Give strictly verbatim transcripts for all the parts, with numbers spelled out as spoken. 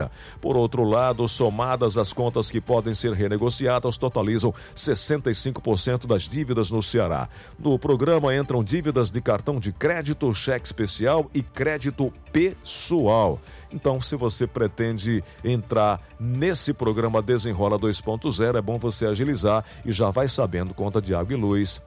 Penha. Por outro lado, somadas as contas que podem ser renegociadas, totalizam sessenta e cinco por cento das dívidas no Ceará. No programa entram dívidas de cartão de crédito, cheque especial e crédito pessoal. Então, se você pretende entrar nesse programa Desenrola dois ponto zero, é bom você agilizar e já vai sabendo, conta de água e luz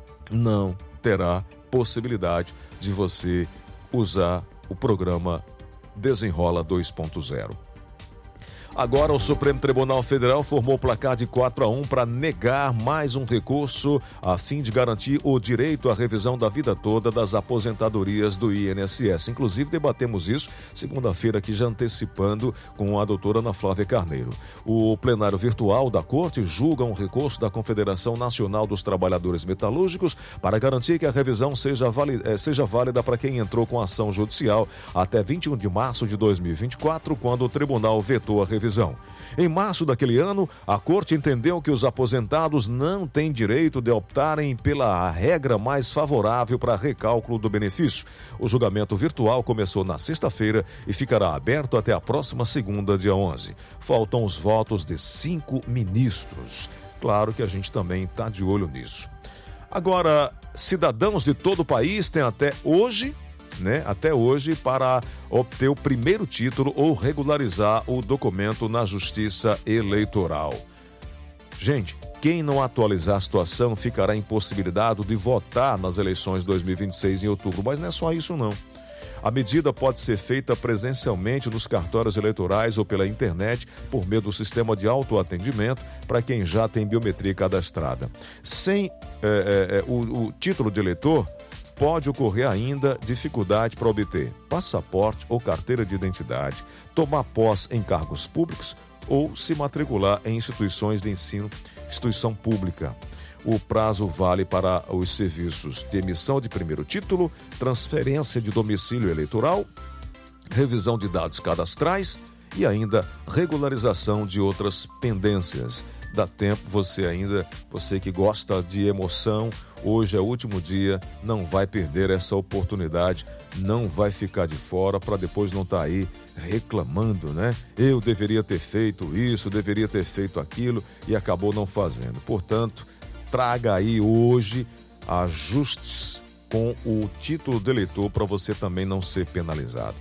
não terá possibilidade de você usar o programa Desenrola dois ponto zero. Agora, o Supremo Tribunal Federal formou o placar de quatro a um para negar mais um recurso a fim de garantir o direito à revisão da vida toda das aposentadorias do I N S S. Inclusive, debatemos isso segunda-feira aqui, já antecipando com a doutora Ana Flávia Carneiro. O plenário virtual da Corte julga um recurso da Confederação Nacional dos Trabalhadores Metalúrgicos para garantir que a revisão seja válida, seja válida para quem entrou com ação judicial até vinte e um de março de dois mil e vinte e quatro, quando o tribunal vetou a revisão. Em março daquele ano, a Corte entendeu que os aposentados não têm direito de optarem pela regra mais favorável para recálculo do benefício. O julgamento virtual começou na sexta-feira e ficará aberto até a próxima segunda, dia onze. Faltam os votos de cinco ministros. Claro que a gente também está de olho nisso. Agora, cidadãos de todo o país têm até hoje... Né, até hoje, para obter o primeiro título ou regularizar o documento na Justiça Eleitoral. Gente, quem não atualizar a situação ficará impossibilitado de votar nas eleições de dois mil e vinte e seis em outubro, mas não é só isso não. A medida pode ser feita presencialmente nos cartórios eleitorais ou pela internet por meio do sistema de autoatendimento para quem já tem biometria cadastrada. Sem é, é, o, o título de eleitor, pode ocorrer ainda dificuldade para obter passaporte ou carteira de identidade, tomar posse em cargos públicos ou se matricular em instituições de ensino, instituição pública. O prazo vale para os serviços de emissão de primeiro título, transferência de domicílio eleitoral, revisão de dados cadastrais e ainda regularização de outras pendências. Dá tempo, você ainda, você que gosta de emoção, hoje é o último dia, não vai perder essa oportunidade, não vai ficar de fora para depois não estar aí reclamando, né? Eu deveria ter feito isso, deveria ter feito aquilo e acabou não fazendo. Portanto, traga aí hoje ajustes com o título de eleitor para você também não ser penalizado.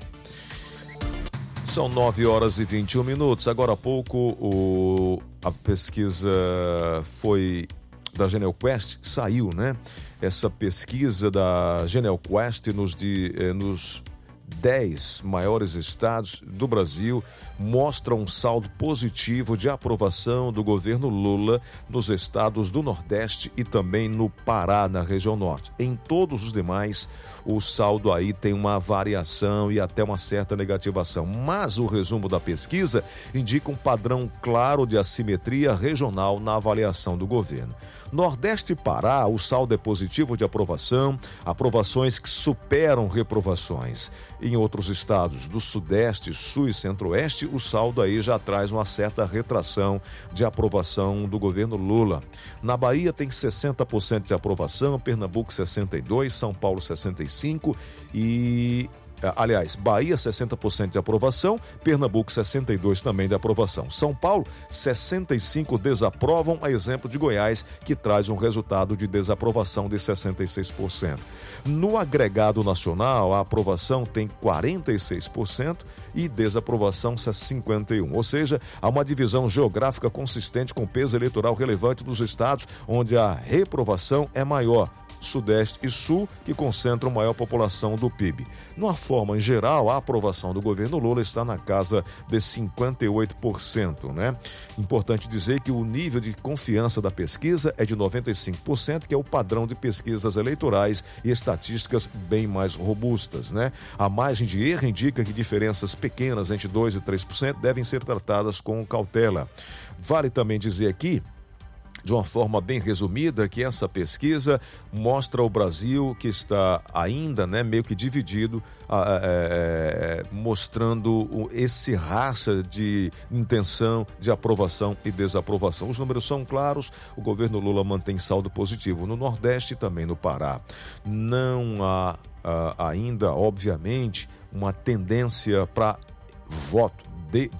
São nove horas e vinte e um minutos. Agora há pouco o, a pesquisa foi da GenealQuest, saiu, né? Essa pesquisa da GenealQuest nos, de, eh, nos dez maiores estados do Brasil mostra um saldo positivo de aprovação do governo Lula nos estados do Nordeste e também no Pará, na região Norte. Em todos os demais, o saldo aí tem uma variação e até uma certa negativação. Mas o resumo da pesquisa indica um padrão claro de assimetria regional na avaliação do governo. Nordeste e Pará, o saldo é positivo de aprovação, aprovações que superam reprovações. Em outros estados do Sudeste, Sul e Centro-Oeste, o saldo aí já traz uma certa retração de aprovação do governo Lula. Na Bahia tem sessenta por cento de aprovação, Pernambuco sessenta e dois por cento, São Paulo sessenta e cinco por cento e... Aliás, Bahia sessenta por cento de aprovação, Pernambuco sessenta e dois por cento também de aprovação. São Paulo, sessenta e cinco por cento desaprovam, a exemplo de Goiás, que traz um resultado de desaprovação de sessenta e seis por cento. No agregado nacional, a aprovação tem quarenta e seis por cento e desaprovação cinquenta e um por cento. Ou seja, há uma divisão geográfica consistente com peso eleitoral relevante dos estados onde a reprovação é maior. Sudeste e Sul, que concentram maior população do P I B. Numa forma em geral, a aprovação do governo Lula está na casa de cinquenta e oito por cento, né? Importante dizer que o nível de confiança da pesquisa é de noventa e cinco por cento, que é o padrão de pesquisas eleitorais e estatísticas bem mais robustas, né? A margem de erro indica que diferenças pequenas entre dois e três por cento devem ser tratadas com cautela. Vale também dizer aqui, de uma forma bem resumida, que essa pesquisa mostra o Brasil que está ainda, né, meio que dividido, é, é, mostrando esse racha de intenção de aprovação e desaprovação. Os números são claros, o governo Lula mantém saldo positivo no Nordeste e também no Pará. Não há ainda, obviamente, uma tendência para voto de